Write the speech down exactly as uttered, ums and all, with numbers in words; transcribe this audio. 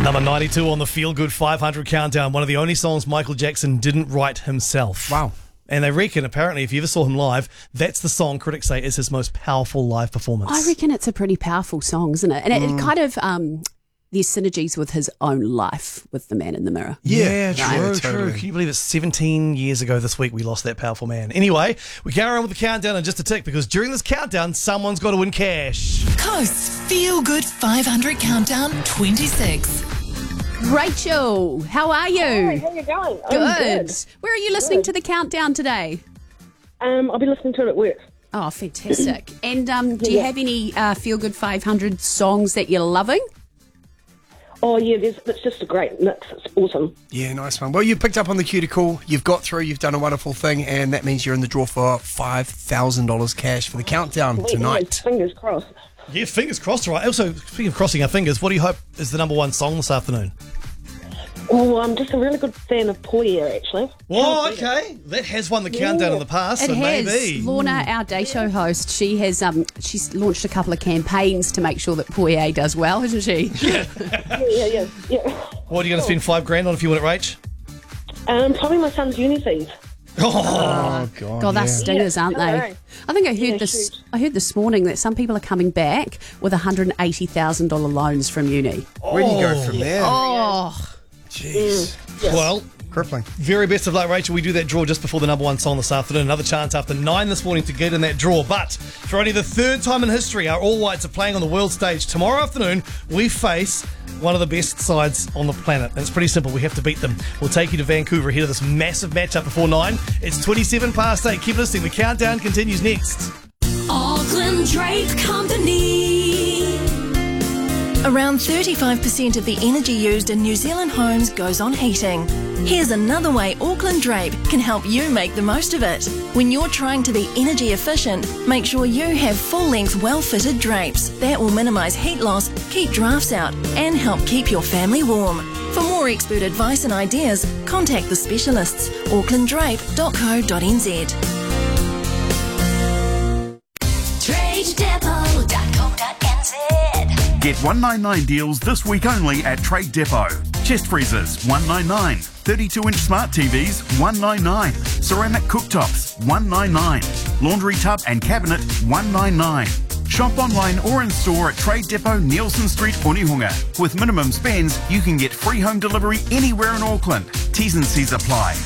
Number ninety-two on the Feel Good five hundred countdown. One of the only songs Michael Jackson didn't write himself. Wow. And they reckon, apparently, if you ever saw him live, that's the song critics say is his most powerful live performance. I reckon it's a pretty powerful song, isn't it? And it, Mm. it kind of, um, there's synergies with his own life with The Man in the Mirror. Yeah, Yeah, true, totally. true. Can you believe it's seventeen years ago this week we lost that powerful man? Anyway, we carry on with the countdown in just a tick because during this countdown, someone's got to win cash. Coast's Feel Good five hundred Countdown twenty-six. Rachel, how are you? Hi, how you going? Good. I'm good. Where are you listening to the countdown today? Um, I'll be listening to it at work. Oh, fantastic. And um, do you Yeah. have any uh, Feel Good five hundred songs that you're loving? Oh, yeah, there's, it's just a great mix. It's awesome. Yeah, nice one. Well, you picked up on the cuticle. You've got through. You've done a wonderful thing, and that means you're in the draw for five thousand dollars cash for the countdown Wait, tonight. Fingers crossed. Yeah, fingers crossed, right? Also, speaking of crossing our fingers, what do you hope is the number one song this afternoon? Oh, I'm just a really good fan of Poirier, actually. Oh, okay. That has won the countdown in the past, It so has. maybe. Lorna, our day show host, she has um, she's launched a couple of campaigns to make sure that Poirier does well, hasn't she? Yeah, yeah, yeah. yeah. What are you going to spend five grand on if you win it, Rach? Um, probably my son's uni fees. Oh, God, God, they're yeah. stingers, Yeah, aren't I they? know. I think I heard Yeah, this. huge. I heard this morning that some people are coming back with one hundred eighty thousand dollar loans from uni. Where do you go from there? Oh, Jeez. Well, Crippling. very best of luck, Rachel. We do that draw just before the number one song this afternoon. Another chance after nine this morning to get in that draw. But for only the third time in history, our All Whites are playing on the world stage. Tomorrow afternoon, we face one of the best sides on the planet. And it's pretty simple. We have to beat them. We'll take you to Vancouver ahead of this massive matchup before nine. It's twenty-seven past eight. Keep listening. The countdown continues next. Auckland Drape Company. Around thirty-five percent of the energy used in New Zealand homes goes on heating. Here's another way Auckland Drape can help you make the most of it. When you're trying to be energy efficient, make sure you have full-length, well-fitted drapes. That will minimise heat loss, keep drafts out, and help keep your family warm. For more expert advice and ideas, contact the specialists. auckland drape dot co dot n z. trade depot dot co dot n z. Get one ninety-nine deals this week only at Trade Depot. Chest freezers, one ninety-nine. thirty-two inch smart T Vs, one ninety-nine. Ceramic cooktops, one ninety-nine. Laundry tub and cabinet, one ninety-nine. Shop online or in store at Trade Depot, Nielsen Street, Onehunga. With minimum spends, you can get free home delivery anywhere in Auckland. T's and C's apply.